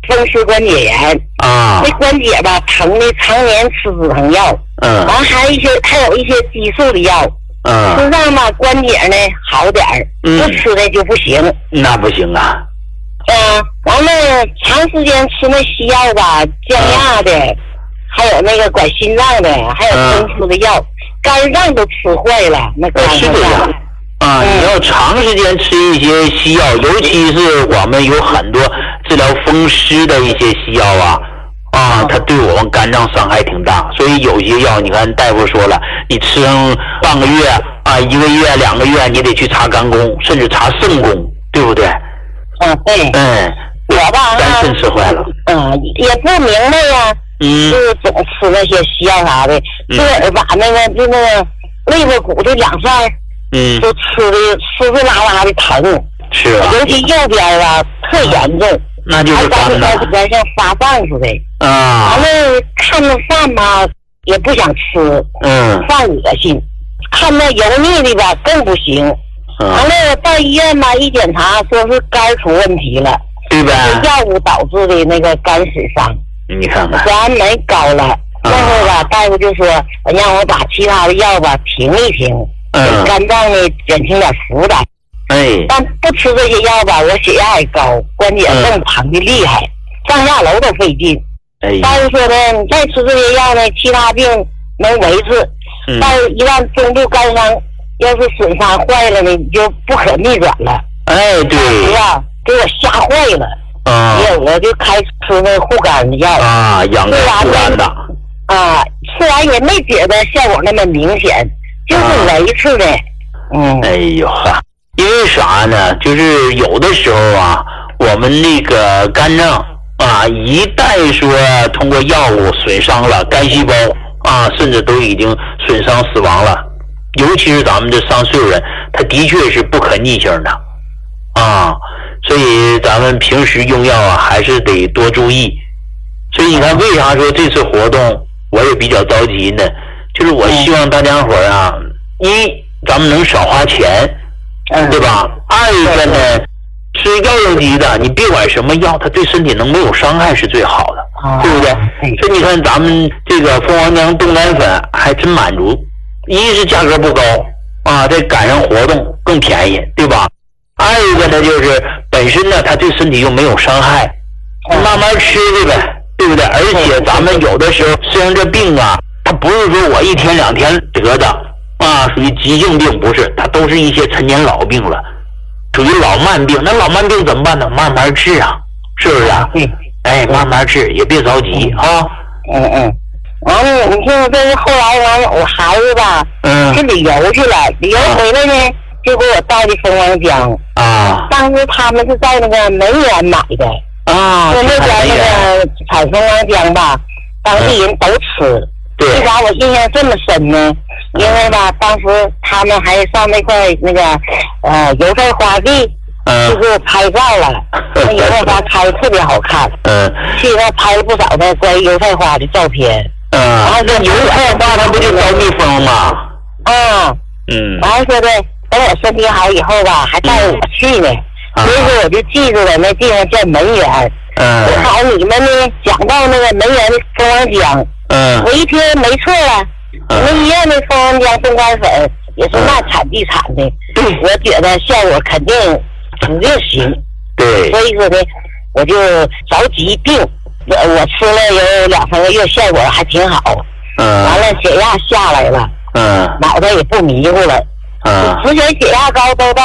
风湿关节炎啊。 那关节吧疼的，常年吃止疼药。完还有一些激素的药。吃上吧关节呢好点儿，不吃的就不行。 那不行啊。 完了长时间吃那西药吧，降压的，还有那个管心脏的，还有中枢的药，肝脏都吃坏了。那肝是这样啊，你要长时间吃一些西药，尤其是我们有很多治疗风湿的一些西药啊，它对我们肝脏伤害挺大，所以有些药，你看大夫说了，你吃上半个月啊，1个月、2个月，你得去查肝功，甚至查肾功，对不对？ 对。我吧， 肝肾吃坏了。 也不明白呀。就是总吃那些西药啥的，自个儿把那个就那个肋巴骨的两扇，都吃的湿湿拉拉的疼。是啊。尤其右边啊，特严重。那就是肝了。还在像发胀似的。完了看那饭吧也不想吃。饭恶心。看那油腻的吧更不行。完了到医院吧一检查，说是肝出问题了。对吧？药物导致的那个肝损伤。你看看。咱没高了。那会儿吧，大夫就说让我把其他的药吧停一停，给肝脏呢减轻点负担。但不吃这些药吧，我血压也高，关节更疼的厉害，上下楼都费劲。大夫说的，你再吃这些药呢，其他病能维持，但是一旦中度肝伤，要是损伤坏了呢，你就不可逆转了。对。给我吓坏了。我就开始吃那护肝的药。养肝护肝的。吃完也没觉得效果那么明显，就是维持的。 哎呦哈，因为啥呢？就是有的时候啊，我们那个肝脏一旦说通过药物损伤了肝细胞甚至都已经损伤死亡了，尤其是咱们这上岁数人，它的确是不可逆性的所以咱们平时用药还是得多注意。所以你看，为啥说这次活动我也比较着急呢？就是我希望大家伙一咱们能少花钱，对吧？二一个呢，吃药用级的，你别管什么药，它对身体能没有伤害是最好的，对不对？所以你看咱们这个蜂王浆冻肝粉还真满足，一是价格不高再赶上活动更便宜，对吧？二一个呢，就是本身呢，它对身体又没有伤害，慢慢吃的呗，对不对？而且咱们有的时候虽然这病它不是说我1天2天得的属于急性病，不是，它都是一些陈年老病了，属于老慢病。那老慢病怎么办呢？慢慢治是不是慢慢治，也别着急完了，你听这是后来我孩子吧，去旅游去了，旅游回来呢，就给我带的蜂王浆当时他们是在那个梅园买的说那边那个产蜂王浆吧，当地人都吃。为啥我印象这么深呢？因为吧，当时他们还上那块那个油菜花地，就给我拍照了。那油菜花开的特别好看，去那拍了不少的关于油菜花的照片。然后这油菜花它不就招蜜蜂吗？然后说的等我身体好以后吧，还带我去呢。所以说我就记住了那地方叫梅园。我好你们呢讲到那个梅园的蜂王浆。我一听没错了，我们医院的蜂王浆冻肝粉也是那产地产的，我觉得效果肯定行。所以说呢，我就着急病，我吃了有2-3个月，效果还挺好。完了血压下来了，脑袋也不迷糊了。之前血压高都到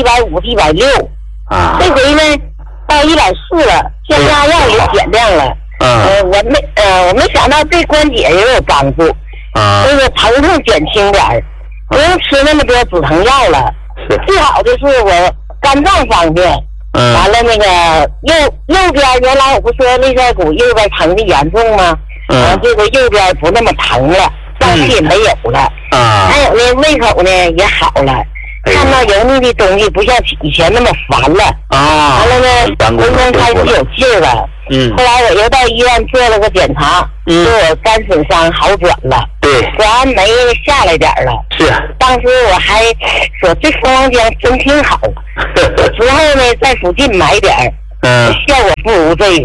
150、160，这回呢到140了，降压药也减量了。我没想到对关节也有帮助，这个疼痛减轻点儿，不用吃那么多止疼药了。最好的是我肝脏方面，完了那个右边原来我不说内塞骨右边疼的严重吗？这个右边不那么疼了，胀气也没有了，还有呢胃口呢也好了。看到油腻的东西不像以前那么烦了完了呢浑身开始有劲儿了。后来我又到医院做了个检查，说我肝损伤好转了，果然酶下来点了。当时我还说这蜂王浆真挺好，之后呢在附近买点效果不如这个。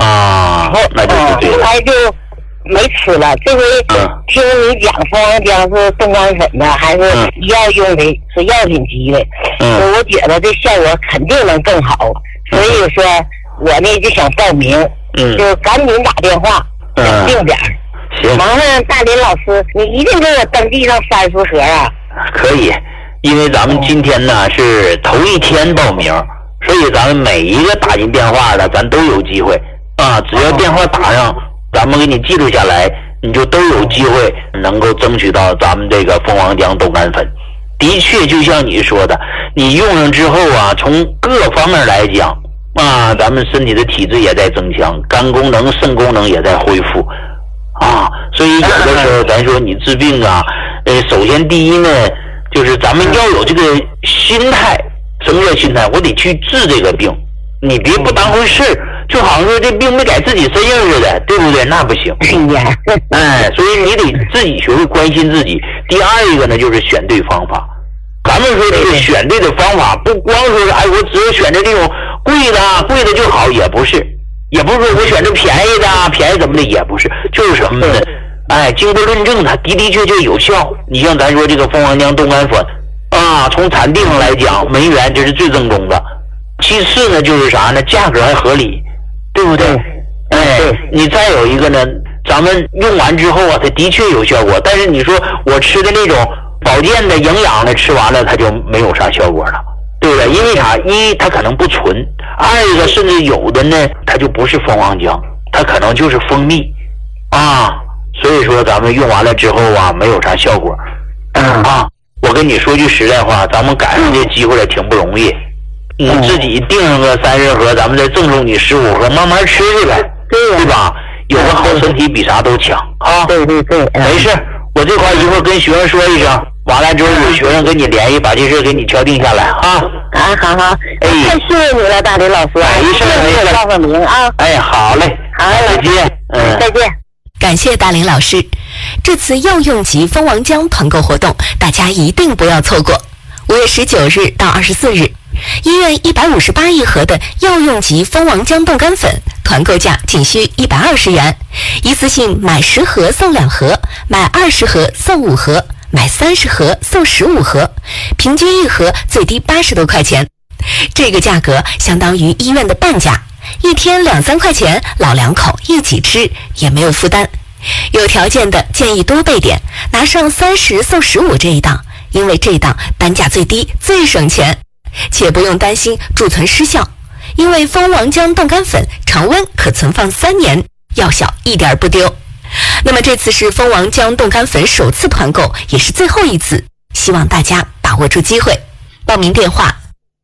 啊，那就是对了。 后来就没吃了。这回听你讲蜂王浆是冻干粉的，还是医药用的，是药品级的，我觉得这效果肯定能更好。所以说我呢就想报名，就赶紧打电话想定点。 行， 麻烦大林老师，你一定给我登记上30盒啊。 可以，因为咱们今天呢是头一天报名，所以咱们每一个打进电话的咱都有机会啊，只要电话打上，咱们给你记录下来，你就都有机会能够争取到咱们这个蜂王浆冻干粉。的确就像你说的，你用上之后啊，从各方面来讲啊，咱们身体的体质也在增强，肝功能肾功能也在恢复啊，所以有的时候咱说你治病啊，首先第一呢就是咱们要有这个心态。什么叫心态？我得去治这个病，你别不当回事，就好像说这病没在自己身上似的，对不对？那不行。所以你得自己学会关心自己。第二一个呢，就是选对方法。咱们说这个选对的方法，不光说是我只有选择这种贵的就好，也不是，也不是说我选择便宜的，便宜怎么的也不是，就是什么呢？经过论证，它的确有效。你像咱说这个蜂王浆冻干粉。从产地上来讲，门源这是最正宗的。其次呢，就是啥呢？价格还合理，对不对？你再有一个呢，咱们用完之后啊，它的确有效果。但是你说我吃的那种保健的、营养的，吃完了它就没有啥效果了，对不对？因为啥？一它可能不纯，二一个甚至有的呢，它就不是蜂王浆，它可能就是蜂蜜所以说咱们用完了之后啊，没有啥效果我跟你说句实在话，咱们赶上这机会了挺不容易。你自己订上个30盒，咱们再赠送你15盒，慢慢吃去呗，对吧？有个好身体比啥都强啊！ 对， 没事，我这块一会儿跟学生说一声，完了之后有学生跟你联系，把这事给你敲定下来啊！ 好，太谢谢你了，大林老师， 没事， 报个名啊！ 好嘞，再见， 再见。 感谢大林老师，这次药用级蜂王浆团购活动，大家一定不要错过。5月19日到24日，医院158一盒的药用级蜂王浆冻干粉，团购价仅需120元，一次性买10盒送2盒，买20盒送5盒，买30盒送15盒，平均一盒最低80多块钱。这个价格相当于医院的半价。一天2-3块钱，老两口一起吃也没有负担。有条件的建议多备点，拿上30送15这一档，因为这一档单价最低最省钱，且不用担心贮存失效，因为蜂王浆冻干粉常温可存放3年，药效一点不丢。那么这次是蜂王浆冻干粉首次团购，也是最后一次，希望大家把握住机会。报名电话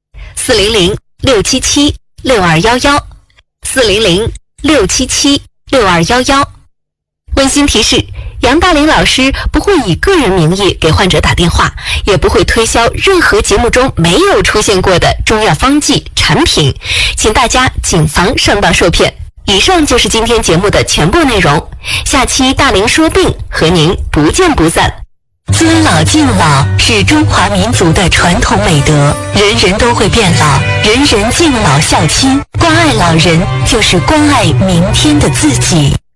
400-677-6211，400-677-6211。温馨提示，杨大林老师不会以个人名义给患者打电话，也不会推销任何节目中没有出现过的中药方剂产品，请大家谨防上当受骗。以上就是今天节目的全部内容，下期大林说病和您不见不散。尊老敬老是中华民族的传统美德，人人都会变老，人人敬老孝亲，关爱老人就是关爱明天的自己。